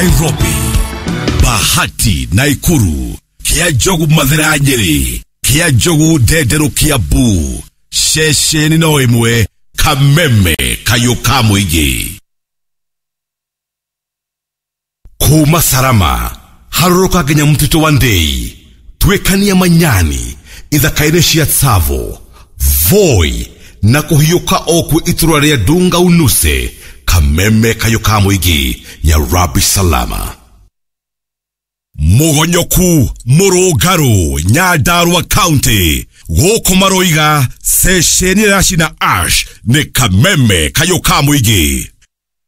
Nairobi, Bahati, Naikuru, Kiajogu, Mathira, Nyeri, Kiajogu, Dedero, Kiambu, Shesheni na Imwe, Kameme, Kayuka Muigi. Kuma Sarama, Haruka Kenya Mtito Wandei, Twekania Manyani, Ithakaire ya Tsavo, Voi, na kuhiyuka okwe iturarea dunga unuse, Kameme Kayuka Muigi, ya Rabbi Salama. Mugonyoku, Murugaru, Nyandarua County, Goko Maroiga, Sesheni Rashina Ash, ne Kameme Kayuka Muigi.